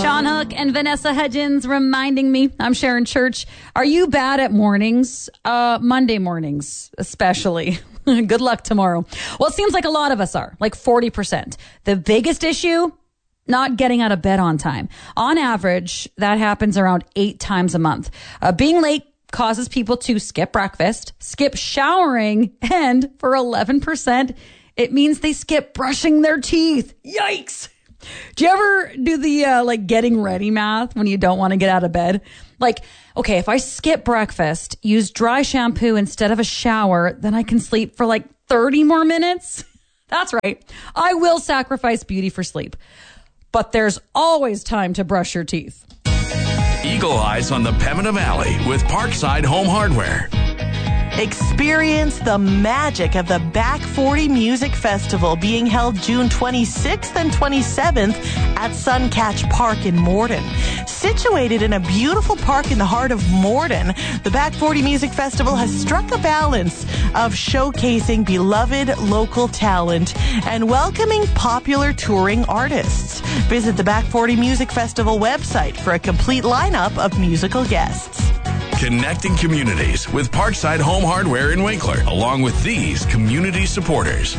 Sean Hook and Vanessa Hudgens reminding me, I'm Sharon Church. Are you bad at mornings? Monday mornings, especially. Good luck tomorrow. Well, it seems like a lot of us are, like 40%. The biggest issue, not getting out of bed on time. On average, that happens around 8 times a month. Being late causes people to skip breakfast, skip showering, and for 11%, it means they skip brushing their teeth. Yikes! Do you ever do the getting ready math when you don't want to get out of bed? Like, okay, if I skip breakfast, use dry shampoo instead of a shower, then I can sleep for like 30 more minutes. That's right. I will sacrifice beauty for sleep. But there's always time to brush your teeth. Eagle Eyes on the Pembina Valley with Parkside Home Hardware. Experience the magic of the Back 40 Music Festival being held June 26th and 27th at Suncatch Park in Morden. Situated in a beautiful park in the heart of Morden, the Back 40 Music Festival has struck a balance of showcasing beloved local talent and welcoming popular touring artists. Visit the Back 40 Music Festival website for a complete lineup of musical guests. Connecting communities with Parkside Home Hardware in Winkler, along with these community supporters.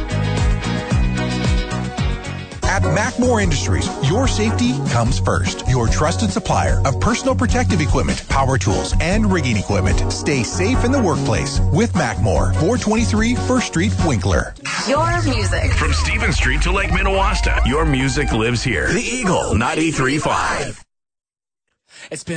At Macmore Industries, your safety comes first. Your trusted supplier of personal protective equipment, power tools, and rigging equipment. Stay safe in the workplace with Macmore, 423 First Street, Winkler. Your music. From Stephen Street to Lake Minnewaska, your music lives here. The Eagle 93.5. It's been